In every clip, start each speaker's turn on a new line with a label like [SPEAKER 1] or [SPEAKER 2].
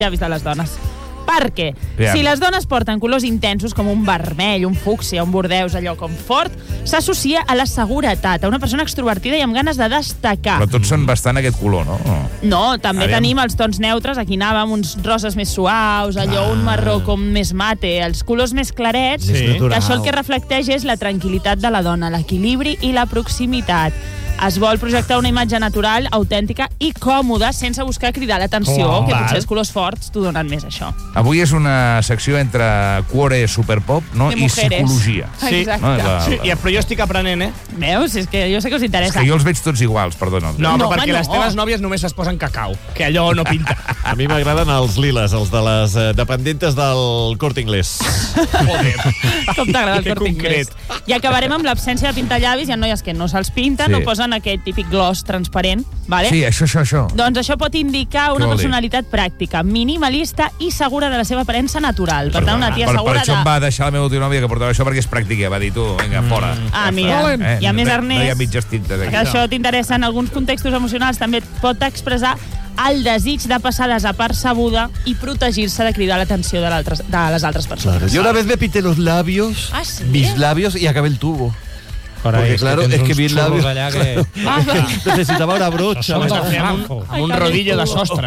[SPEAKER 1] llavis de les dones. Perquè si les dones porten colors intensos com un vermell, un fúcsia, un bordeus, allò com fort, s'associa a la seguretat, a una persona extrovertida i amb ganes de destacar.
[SPEAKER 2] Però tots són bastant aquest color, no?
[SPEAKER 1] No, també tenim els tons neutres, aquí anàvem uns roses més suaus, allò un marró com més mate, els colors més clarets, que això el que reflecteix és la tranquil·litat de la dona, l'equilibri i la proximitat. Es vol projectar una imatge natural, autèntica i còmoda, sense buscar cridar l'atenció, que potser els colors forts t'ho donen més, això.
[SPEAKER 2] Avui és una secció entre cuore superpop, no? I psicologia.
[SPEAKER 1] Sí, exacte.
[SPEAKER 3] Però jo estic aprenent,
[SPEAKER 1] Veus? És que jo sé que us interessa.
[SPEAKER 2] És que jo els veig tots iguals, perdona.
[SPEAKER 3] No, però perquè les teves nòvies només es posen cacau, que allò no pinta.
[SPEAKER 4] A mi m'agraden els liles, els de les dependentes del Corte Inglés.
[SPEAKER 3] Joder.
[SPEAKER 1] Com t'agrada el Corte Inglés? I acabarem amb l'absència de pintar llavis. Hi ha noies que no se'ls pinten, no posen aquest típic gloss transparent, vale?
[SPEAKER 2] Sí, això.
[SPEAKER 1] Doncs això pot indicar una personalitat pràctica, minimalista i segura de la seva aparença natural. Per tant, una tia segura
[SPEAKER 2] Per això em va deixar la meva última nòvia que portava això perquè és pràctica. Va dir, tu, vinga, fora.
[SPEAKER 1] Mira, i a més,
[SPEAKER 2] No
[SPEAKER 1] Ernest,
[SPEAKER 2] hi ha mitges tintes aquí.
[SPEAKER 1] que això t'interessa en alguns contextos emocionals, també pot expressar el desig de passar desapercebuda y protegir-se de cridar l'atenció de les altres persones.
[SPEAKER 5] Claro. Yo una vez me pinté los labios, mis labios, y acabé el tubo. Porque claro, es que mis labios
[SPEAKER 6] que...
[SPEAKER 5] necesitaba una brocha.
[SPEAKER 3] Amb un rodillo de sostre.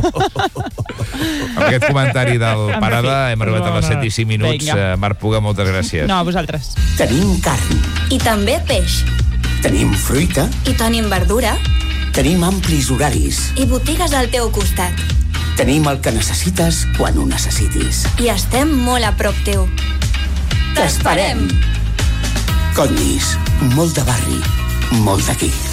[SPEAKER 2] Amb aquest comentari del Parada hem arribat a les 7 i 5 minuts. Marc Puga, moltes gràcies.
[SPEAKER 1] No, a vosaltres.
[SPEAKER 7] Tenim carn.
[SPEAKER 8] I també peix.
[SPEAKER 7] Tenim fruita.
[SPEAKER 8] I tenim verdura.
[SPEAKER 7] Tenim amplis horaris.
[SPEAKER 8] I botigues al teu costat.
[SPEAKER 7] Tenim el que necessites quan ho necessitis.
[SPEAKER 8] I estem molt a prop teu. T'esperem!
[SPEAKER 7] Conyis, molt de barri, molt d'aquí.